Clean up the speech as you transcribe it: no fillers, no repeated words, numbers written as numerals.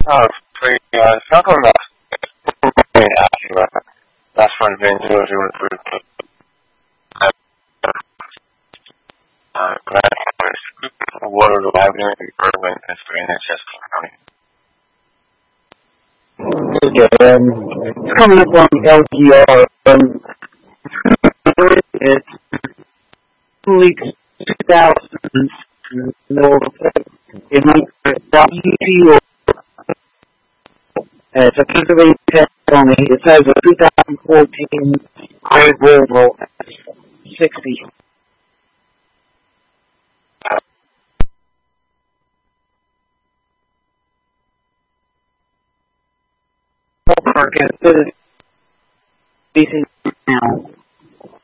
Oh, sweet. Something about asking about that. That's one thing to do with water to Avenue in Berlin, Pennsylvania, Chester County. Okay, it's coming up on LGR. It's week 2000. It might be WP. It's a Pennsylvania test only. It says a 2014 Great Volvo 60. Ballpark is decent now.